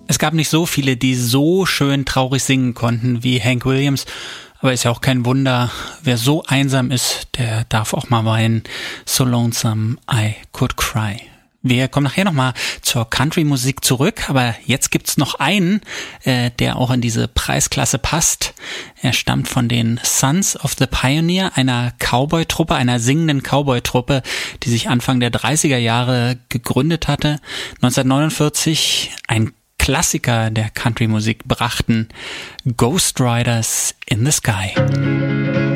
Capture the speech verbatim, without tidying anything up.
Es gab nicht so viele, die so schön traurig singen konnten wie Hank Williams. Aber ist ja auch kein Wunder, wer so einsam ist, der darf auch mal weinen. So lonesome I could cry. Wir kommen nachher nochmal zur Country-Musik zurück, aber jetzt gibt's noch einen, äh, der auch in diese Preisklasse passt. Er stammt von den Sons of the Pioneer, einer Cowboy-Truppe, einer singenden Cowboy-Truppe, die sich Anfang der dreißiger Jahre gegründet hatte. neunzehnhundertneunundvierzig ein Klassiker der Country-Musik brachten, Ghost Riders in the Sky.